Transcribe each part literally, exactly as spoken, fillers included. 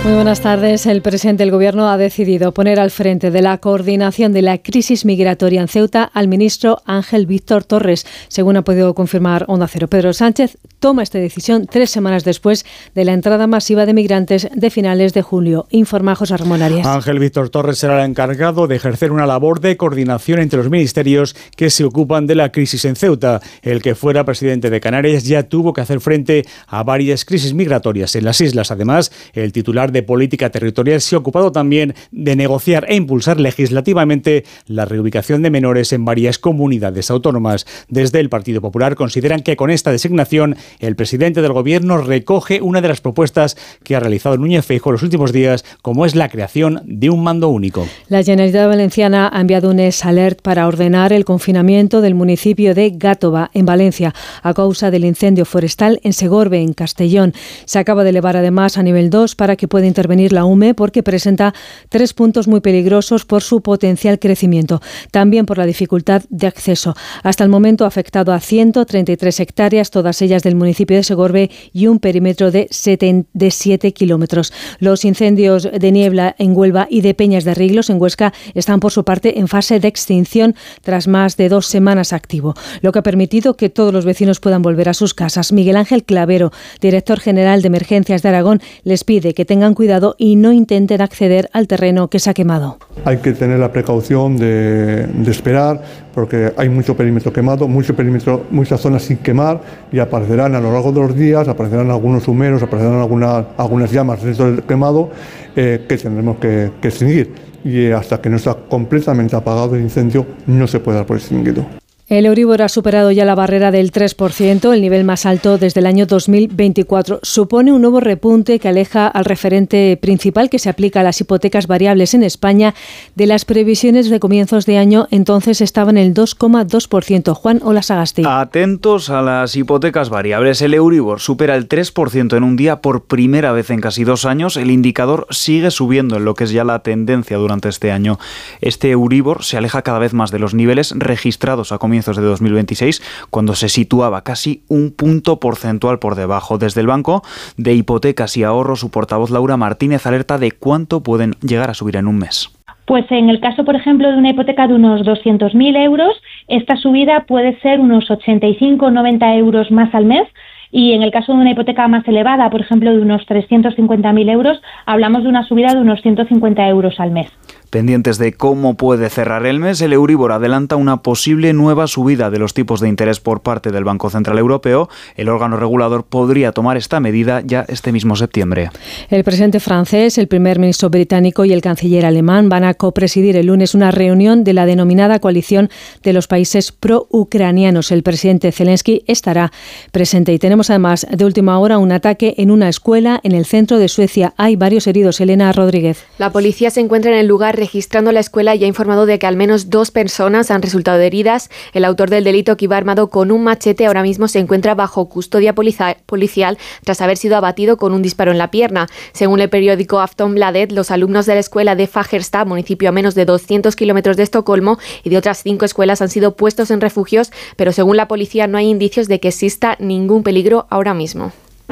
Muy buenas tardes. El presidente del Gobierno ha decidido poner al frente de la coordinación de la crisis migratoria en Ceuta al ministro Ángel Víctor Torres, según ha podido confirmar Onda Cero. Pedro Sánchez toma esta decisión tres semanas después de la entrada masiva de migrantes de finales de julio. Informa José Ramón Arias. Ángel Víctor Torres será el encargado de ejercer una labor de coordinación entre los ministerios que se ocupan de la crisis en Ceuta. El que fuera presidente de Canarias ya tuvo que hacer frente a varias crisis migratorias en las islas. Además, el titular de Política Territorial se ha ocupado también de negociar e impulsar legislativamente la reubicación de menores en varias comunidades autónomas. Desde el Partido Popular consideran que con esta designación el presidente del Gobierno recoge una de las propuestas que ha realizado Núñez Feijóo en los últimos días, como es la creación de un mando único. La Generalitat Valenciana ha enviado un S-Alert para ordenar el confinamiento del municipio de Gàtova, en Valencia, a causa del incendio forestal en Segorbe, en Castellón. Se acaba de elevar además a nivel dos para que pueda intervenir la U M E porque presenta tres puntos muy peligrosos por su potencial crecimiento, también por la dificultad de acceso. Hasta el momento ha afectado a ciento treinta y tres hectáreas, todas ellas del municipio de Segorbe, y un perímetro de siete kilómetros. Los incendios de Niebla en Huelva y de Peñas de Riglos en Huesca están por su parte en fase de extinción tras más de dos semanas activo, lo que ha permitido que todos los vecinos puedan volver a sus casas. Miguel Ángel Clavero, director general de Emergencias de Aragón, les pide que tengan cuidado y no intenten acceder al terreno que se ha quemado. Hay que tener la precaución de, de esperar, porque hay mucho perímetro quemado, mucho perímetro, muchas zonas sin quemar, y aparecerán a lo largo de los días, aparecerán algunos humeros, aparecerán algunas, algunas llamas dentro del quemado eh, que tendremos que, que extinguir. Y hasta que no está completamente apagado el incendio, no se puede dar por extinguido. El Euribor ha superado ya la barrera del tres por ciento, el nivel más alto desde el año dos mil veinticuatro. Supone un nuevo repunte que aleja al referente principal que se aplica a las hipotecas variables en España de las previsiones de comienzos de año. Entonces estaba en el dos coma dos por ciento. Juan Olasagasti. Atentos a las hipotecas variables. El Euribor supera el tres por ciento en un día por primera vez en casi dos años. El indicador sigue subiendo en lo que es ya la tendencia durante este año. Este Euribor se aleja cada vez más de los niveles registrados a comienzos de dos mil veintiséis, cuando se situaba casi un punto porcentual por debajo. Desde el Banco de Hipotecas y Ahorro, su portavoz Laura Martínez alerta de cuánto pueden llegar a subir en un mes. Pues en el caso, por ejemplo, de una hipoteca de unos doscientos mil euros, esta subida puede ser unos ochenta y cinco o noventa euros más al mes. Y en el caso de una hipoteca más elevada, por ejemplo, de unos trescientos cincuenta mil euros, hablamos de una subida de unos ciento cincuenta euros al mes. Pendientes de cómo puede cerrar el mes, el Euribor adelanta una posible nueva subida de los tipos de interés por parte del Banco Central Europeo. El órgano regulador podría tomar esta medida ya este mismo septiembre. El presidente francés, el primer ministro británico y el canciller alemán van a copresidir el lunes una reunión de la denominada coalición de los países pro-ucranianos. El presidente Zelensky estará presente. Y tenemos además de última hora un ataque en una escuela en el centro de Suecia. Hay varios heridos. Elena Rodríguez. La policía se encuentra en el lugar registrando la escuela y ha informado de que al menos dos personas han resultado heridas. El autor del delito, que iba armado con un machete, ahora mismo se encuentra bajo custodia policial tras haber sido abatido con un disparo en la pierna. Según el periódico Aftonbladet, los alumnos de la escuela de Fagersta, municipio a menos de doscientos kilómetros de Estocolmo, y de otras cinco escuelas han sido puestos en refugios, pero según la policía no hay indicios de que exista ningún peligro ahora mismo.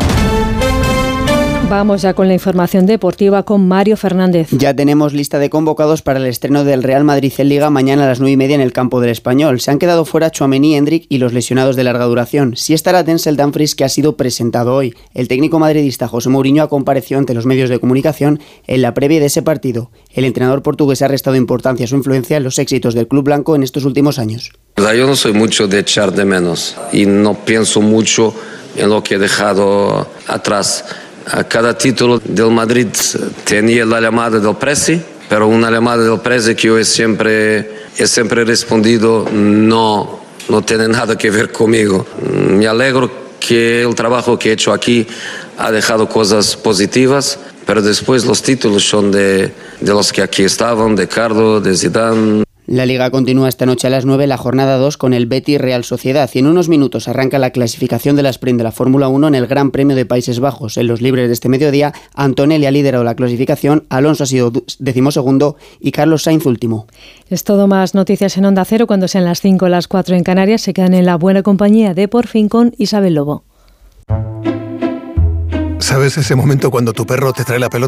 Vamos ya con la información deportiva con Mario Fernández. Ya tenemos lista de convocados para el estreno del Real Madrid en Liga mañana a las nueve y media en el campo del Español. Se han quedado fuera Tchouaméni, Endrick y los lesionados de larga duración. Sí estará Denzel Dumfries, que ha sido presentado hoy. El técnico madridista José Mourinho ha comparecido ante los medios de comunicación en la previa de ese partido. El entrenador portugués ha restado importancia a su influencia en los éxitos del club blanco en estos últimos años. Yo no soy mucho de echar de menos y no pienso mucho en lo que he dejado atrás. A cada título del Madrid tenía la llamada del Presi, pero una llamada del Presi que yo he siempre, he siempre respondido no, no tiene nada que ver conmigo. Me alegro que el trabajo que he hecho aquí ha dejado cosas positivas, pero después los títulos son de, de los que aquí estaban, de Carlo, de Zidane. La Liga continúa esta noche a las nueve, la jornada dos con el Betis Real Sociedad, y en unos minutos arranca la clasificación de la sprint de la Fórmula uno en el Gran Premio de Países Bajos. En los libres de este mediodía, Antonelli ha liderado la clasificación, Alonso ha sido decimosegundo y Carlos Sainz último. Es todo. Más noticias en Onda Cero cuando sean las cinco o las cuatro en Canarias. Se quedan en la buena compañía de Por Fin con Isabel Lobo. ¿Sabes ese momento cuando tu perro te trae la pelota